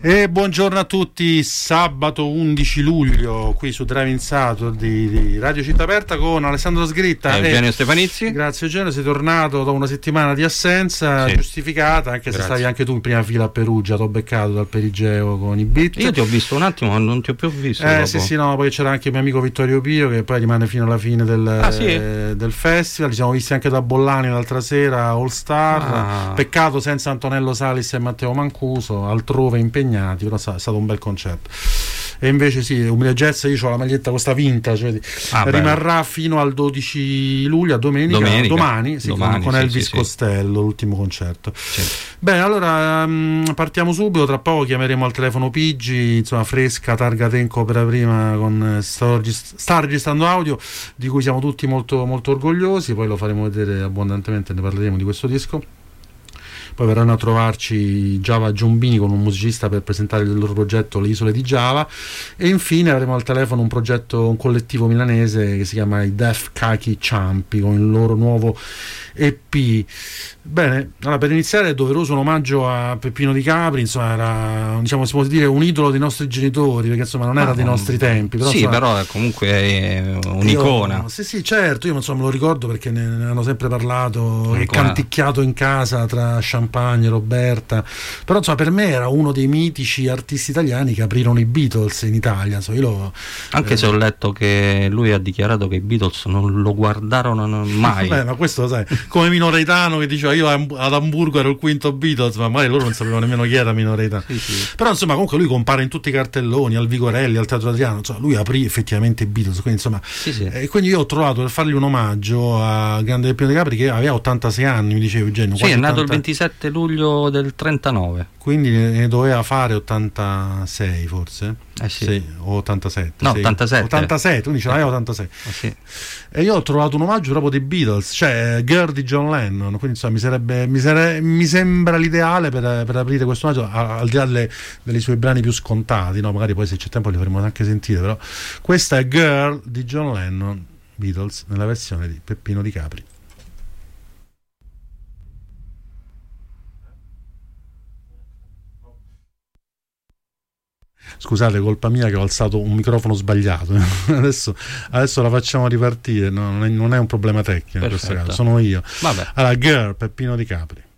E buongiorno a tutti, sabato 11 luglio qui su Driving Saturday di Radio Città Aperta con Alessandro Sgritta e Eugenio Stefanizzi. Grazie Eugenio, sei tornato dopo una settimana di assenza, sì, giustificata, anche se stavi anche tu in prima fila a Perugia, t'ho beccato dal Perigeo con i beat. Io ti ho visto un attimo ma non ti ho più visto. Sì, no, poi c'era anche il mio amico Vittorio Pio che poi rimane fino alla fine del festival, ci siamo visti anche da Bollani l'altra sera, All Star, peccato senza Antonello Salis e Matteo Mancuso, altrove impegnati, però è stato un bel concerto. E invece sì, Umbria Jazz, io ho la maglietta questa vintage, rimarrà fino al 12 luglio, a domenica. Domani con Elvis Costello, l'ultimo concerto. Sì. Bene, allora partiamo subito, tra poco chiameremo al telefono Pigi, insomma fresca targa Tenco per la prima, con sta registrando audio di cui siamo tutti molto, molto orgogliosi, poi lo faremo vedere abbondantemente, ne parleremo di questo disco. Poi verranno a trovarci Java Giombini con un musicista per presentare il loro progetto Le Isole di Java, e infine avremo al telefono un collettivo milanese che si chiama i Def Kaki Ciampi con il loro nuovo EP. Bene, allora, per iniziare è doveroso un omaggio a Peppino Di Capri, insomma era, diciamo, si può dire un idolo dei nostri genitori, perché insomma non era dei nostri tempi, però, sì, insomma, però comunque è un'icona. Sì, certo, io insomma me lo ricordo perché ne hanno sempre parlato, e canticchiato in casa tra Champagne, Roberta, però insomma per me era uno dei mitici artisti italiani che aprirono i Beatles in Italia, insomma, anche se ho letto che lui ha dichiarato che i Beatles non lo guardarono mai. Ma questo lo sai, come Mino Reitano che diceva io ad Amburgo ero il quinto Beatles, ma magari loro non sapevano nemmeno chi era Mino Reitano. Sì. Però insomma comunque lui compare in tutti i cartelloni, al Vigorelli, al Teatro Adriano, insomma lui aprì effettivamente i Beatles, quindi insomma e quindi io ho trovato per fargli un omaggio a grande Peppino De Capri che aveva 86 anni, mi diceva Eugenio. Sì, è nato il 27 luglio del 39. Quindi ne doveva fare 86 forse? Sì, o 87. No, sì. 87, quindi ce l'aveva 86. Sì. E io ho trovato un omaggio proprio dei Beatles, cioè Girl di John Lennon, quindi insomma mi sembra l'ideale per aprire questo omaggio, al di là dei suoi brani più scontati, no? Magari poi se c'è tempo li faremo anche sentire, però questa è Girl di John Lennon, Beatles, nella versione di Peppino Di Capri. Scusate, colpa mia che ho alzato un microfono sbagliato. adesso la facciamo ripartire, no, non è un problema tecnico in questo caso, sono io. Vabbè. Allora, Girl, Peppino Di Capri.